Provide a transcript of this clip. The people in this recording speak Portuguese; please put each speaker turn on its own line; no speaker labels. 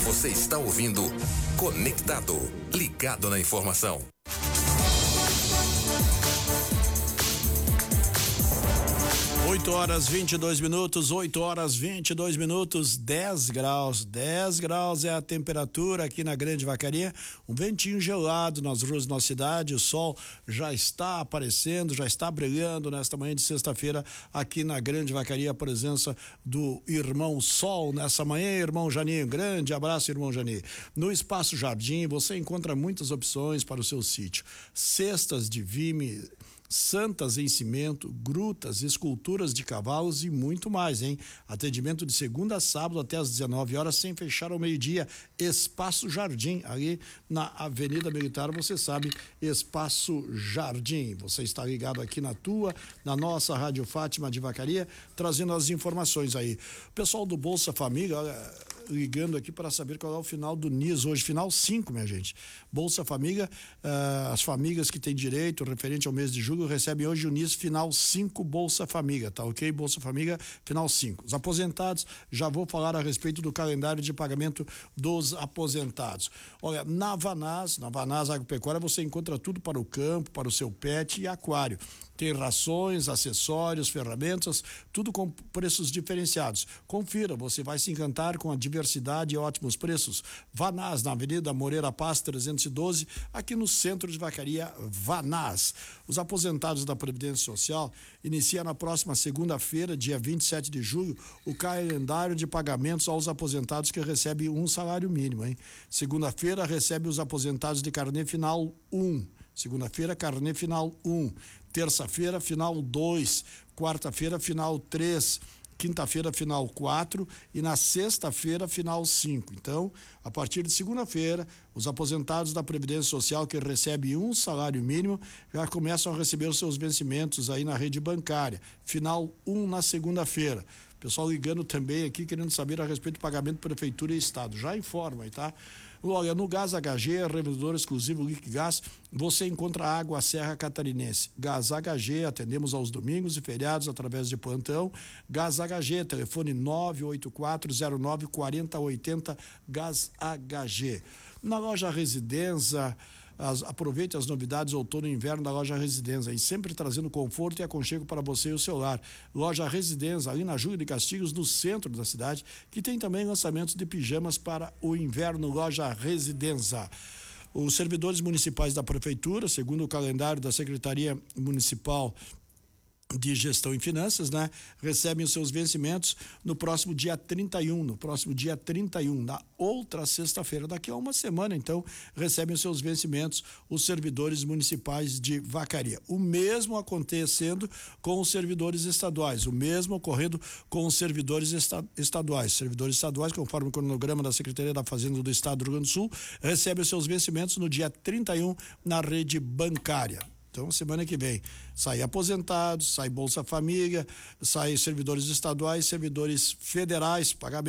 Você está ouvindo Conectado, ligado na informação.
8h22, 10 graus. 10 graus é a temperatura aqui na Grande Vacaria. Um ventinho gelado nas ruas da nossa cidade. O sol já está aparecendo, já está brilhando nesta manhã de sexta-feira aqui na Grande Vacaria. A presença do irmão Sol nessa manhã, irmão Janinho. Grande abraço, irmão Janinho. No Espaço Jardim você encontra muitas opções para o seu sítio. Cestas de vime, santas em cimento, grutas, esculturas de cavalos e muito mais, hein? Atendimento de segunda a sábado até às 19 horas, sem fechar ao meio-dia. Espaço Jardim, ali na Avenida Militar, você sabe, Espaço Jardim. Você está ligado aqui na nossa Rádio Fátima de Vacaria, trazendo as informações aí. O pessoal do Bolsa Família, olha, ligando aqui para saber qual é o final do NIS hoje, final 5, minha gente. Bolsa Família, as famílias que têm direito referente ao mês de julho recebem hoje o NIS final 5 Bolsa Família, tá ok? Bolsa Família final 5. Os aposentados, já vou falar a respeito do calendário de pagamento dos aposentados. Olha, na Vanaz Agropecuária você encontra tudo para o campo, para o seu pet e aquário. Tem rações, acessórios, ferramentas, tudo com preços diferenciados. Confira, você vai se encantar com a diversidade e ótimos preços. Vanaz, na Avenida Moreira Paz, 312, aqui no centro de Vacaria, Vanaz. Os aposentados da Previdência Social iniciam na próxima segunda-feira, dia 27 de julho, o calendário de pagamentos aos aposentados que recebem um salário mínimo, hein? Segunda-feira recebe os aposentados de carnê final 1. Segunda-feira, carnê final 1. Terça-feira, final 2. Quarta-feira, final 3. Quinta-feira, final 4. E na sexta-feira, final 5. Então, a partir de segunda-feira, os aposentados da Previdência Social que recebem um salário mínimo já começam a receber os seus vencimentos aí na rede bancária. Final 1 na segunda-feira. Pessoal ligando também aqui, querendo saber a respeito do pagamento Prefeitura e Estado. Já informa aí, tá? Olha, no Gás HG, revendedor exclusivo Liquigás, você encontra água Serra Catarinense. Gás HG, atendemos aos domingos e feriados através de plantão. Gás HG, telefone 984094080, Gás HG. Na loja Residência, aproveite as novidades outono e inverno da loja Residência, e sempre trazendo conforto e aconchego para você e o seu lar. Loja Residência, ali na Júlio de Castilhos, no centro da cidade, que tem também lançamentos de pijamas para o inverno. Loja Residência. Os servidores municipais da prefeitura, segundo o calendário da Secretaria Municipal de Gestão e Finanças, né, recebem os seus vencimentos no próximo dia 31, na outra sexta-feira, daqui a uma semana, então, recebem os seus vencimentos os servidores municipais de Vacaria. O mesmo acontecendo com os servidores estaduais, o mesmo ocorrendo com os servidores estaduais. Servidores estaduais, conforme o cronograma da Secretaria da Fazenda do Estado do Rio Grande do Sul, recebem os seus vencimentos no dia 31 na rede bancária. Então, semana que vem, sai aposentados, sai Bolsa Família, sai servidores estaduais, servidores federais, pagamento